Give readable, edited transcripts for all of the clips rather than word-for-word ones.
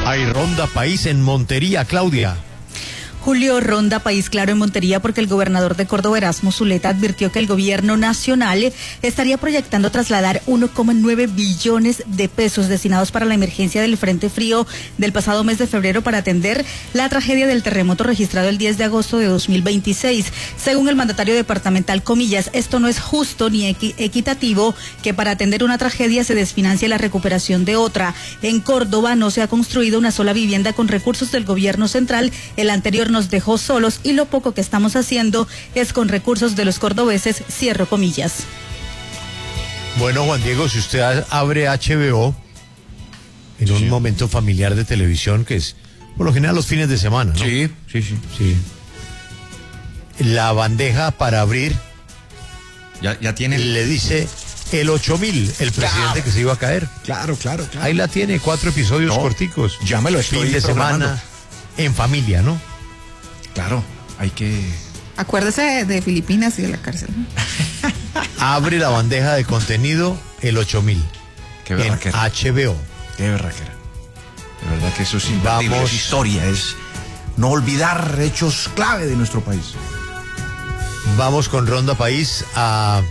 Hay ronda país en Montería, Claudia. Julio, ronda país claro en Montería porque el gobernador de Córdoba, Erasmo Zuleta, advirtió que el gobierno nacional estaría proyectando trasladar 1,9 billones de pesos destinados para la emergencia del Frente Frío del pasado mes de febrero para atender la tragedia del terremoto registrado el 10 de agosto de 2026. Según el mandatario departamental, comillas, esto no es justo ni equitativo que para atender una tragedia se desfinancie la recuperación de otra. En Córdoba no se ha construido una sola vivienda con recursos del gobierno central. El anterior nos dejó solos y lo poco que estamos haciendo es con recursos de los cordobeses, cierro comillas. Bueno, Juan Diego, si usted abre HBO en un momento familiar de televisión, que es por lo general los fines de semana, ¿no? Sí. La bandeja para abrir Ya tiene. le dice el 8000, el presidente que se iba a caer. Claro. Ahí la tiene, 4 episodios corticos. Ya me lo estoy fin de programando. semana, en familia, ¿no? Claro, hay que... Acuérdese de Filipinas y de la cárcel. Abre la bandeja de contenido el 8000. Qué en berraquera. HBO. Qué berraquera. De verdad que eso es imperdible. Vamos. Es historia, es no olvidar hechos clave de nuestro país. Vamos con Ronda País a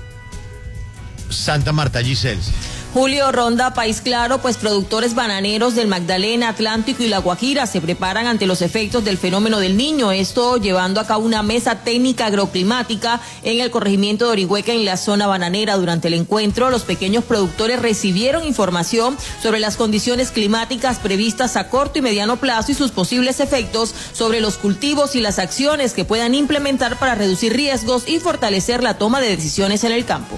Santa Marta, Giselle. Julio, ronda país claro, pues productores bananeros del Magdalena, Atlántico y La Guajira se preparan ante los efectos del fenómeno del Niño, esto llevando a cabo una mesa técnica agroclimática en el corregimiento de Orihueca en la zona bananera. Durante el encuentro, los pequeños productores recibieron información sobre las condiciones climáticas previstas a corto y mediano plazo y sus posibles efectos sobre los cultivos y las acciones que puedan implementar para reducir riesgos y fortalecer la toma de decisiones en el campo.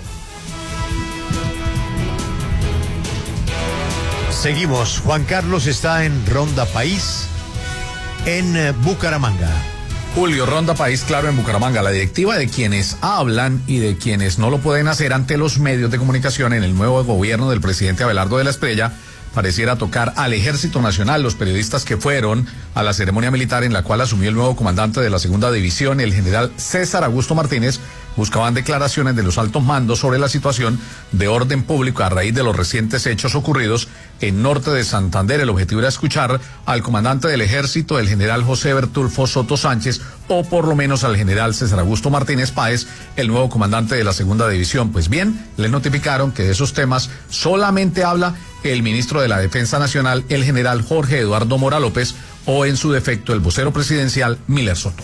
Seguimos. Juan Carlos está en Ronda País en Bucaramanga. Julio, ronda país claro en Bucaramanga. La directiva de quienes hablan y de quienes no lo pueden hacer ante los medios de comunicación en el nuevo gobierno del presidente Abelardo de la Espriella pareciera tocar al Ejército Nacional. Los periodistas que fueron a la ceremonia militar en la cual asumió el nuevo comandante de la segunda división, el general César Augusto Martínez, buscaban declaraciones de los altos mandos sobre la situación de orden público a raíz de los recientes hechos ocurridos en norte de Santander. El objetivo era escuchar al comandante del ejército, el general José Bertulfo Soto Sánchez, o por lo menos al general César Augusto Martínez Páez, el nuevo comandante de la segunda división. Pues bien, les notificaron que de esos temas solamente habla el ministro de la Defensa Nacional, el general Jorge Eduardo Mora López, o en su defecto el vocero presidencial Miller Soto.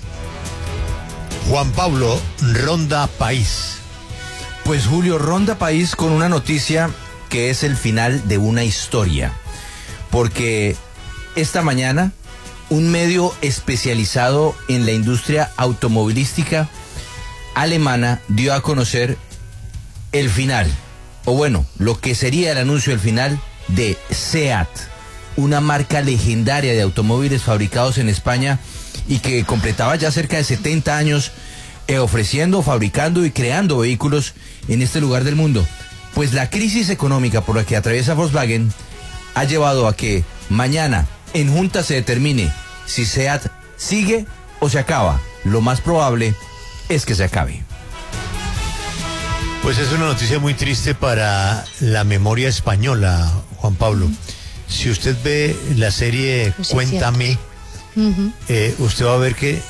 Juan Pablo, Ronda País. Pues Julio, ronda país con una noticia que es el final de una historia, porque esta mañana un medio especializado en la industria automovilística alemana dio a conocer el final, o bueno, lo que sería el anuncio del final de SEAT, una marca legendaria de automóviles fabricados en España y que completaba ya cerca de 70 años ofreciendo, fabricando y creando vehículos en este lugar del mundo. Pues la crisis económica por la que atraviesa Volkswagen ha llevado a que mañana en junta se determine si SEAT sigue o se acaba. Lo más probable es que se acabe. Pues es una noticia muy triste para la memoria española, Juan Pablo. Si usted ve la serie Pues Cuéntame, usted va a ver que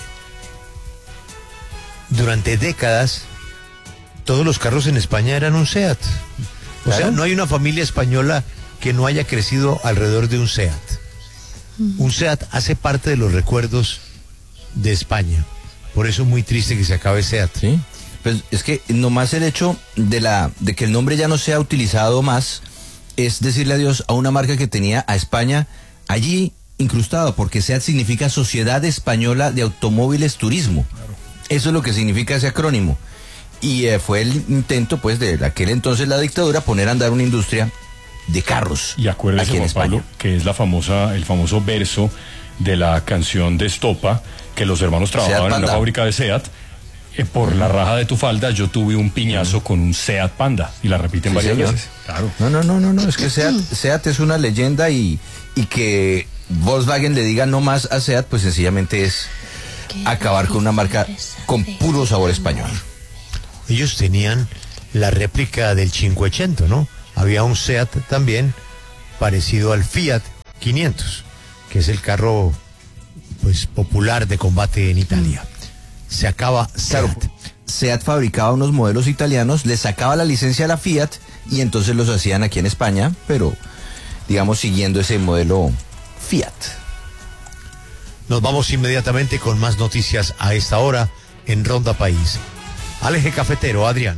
durante décadas todos los carros en España eran un SEAT. O sea, no hay una familia española que no haya crecido alrededor de un SEAT. Un SEAT hace parte de los recuerdos de España. Por eso es muy triste que se acabe SEAT. Sí, pues es que nomás el hecho de que el nombre ya no sea utilizado más es decirle adiós a una marca que tenía a España allí incrustado, porque SEAT significa Sociedad Española de Automóviles Turismo. Eso es lo que significa ese acrónimo. Y fue el intento, pues, de aquel entonces la dictadura, poner a andar una industria de carros. Y acuérdese, Juan Pablo, que es el famoso verso de la canción de Estopa, que los hermanos trabajaban en la fábrica de SEAT. Por la raja de tu falda yo tuve un piñazo con un SEAT Panda, y la repiten varias veces. Claro. No, es que SEAT es una leyenda y que Volkswagen le diga no más a SEAT, pues sencillamente es acabar con una marca con puro sabor español. Ellos tenían la réplica del 580, ¿no? Había un SEAT también parecido al Fiat 500, que es el carro pues popular de combate en Italia. Se acaba SEAT. Claro, SEAT fabricaba unos modelos italianos, le sacaba la licencia a la Fiat y entonces los hacían aquí en España, pero digamos siguiendo ese modelo Fiat. Nos vamos inmediatamente con más noticias a esta hora en Ronda País. Al eje cafetero, Adrián.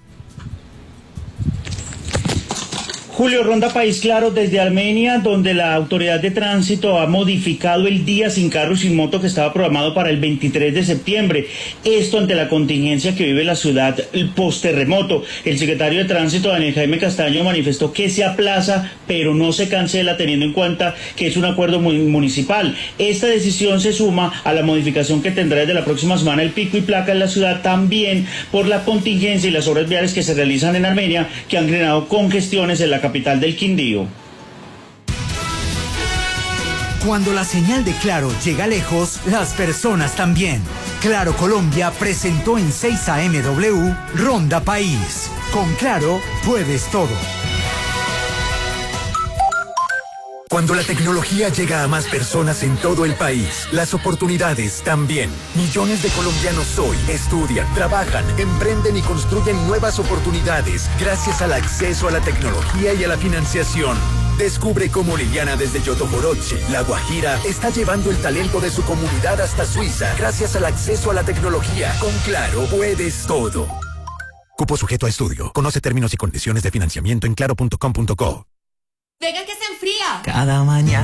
Julio, Ronda País Claro desde Armenia, donde la autoridad de tránsito ha modificado el día sin carro y sin moto que estaba programado para el 23 de septiembre. Esto ante la contingencia que vive la ciudad post-terremoto. El secretario de Tránsito, Daniel Jaime Castaño, manifestó que se aplaza, pero no se cancela, teniendo en cuenta que es un acuerdo municipal. Esta decisión se suma a la modificación que tendrá desde la próxima semana el pico y placa en la ciudad, también por la contingencia y las obras viales que se realizan en Armenia, que han generado congestiones en la capital del Quindío. Cuando la señal de Claro llega lejos, las personas también. Claro Colombia presentó en 6 AMW Ronda País. Con Claro puedes todo. Cuando la tecnología llega a más personas en todo el país, las oportunidades también. Millones de colombianos hoy estudian, trabajan, emprenden y construyen nuevas oportunidades gracias al acceso a la tecnología y a la financiación. Descubre cómo Liliana desde Yotoboroche, La Guajira, está llevando el talento de su comunidad hasta Suiza gracias al acceso a la tecnología. Con Claro puedes todo. Cupo sujeto a estudio. Conoce términos y condiciones de financiamiento en claro.com.co. Venga que se enfría. Cada mañana.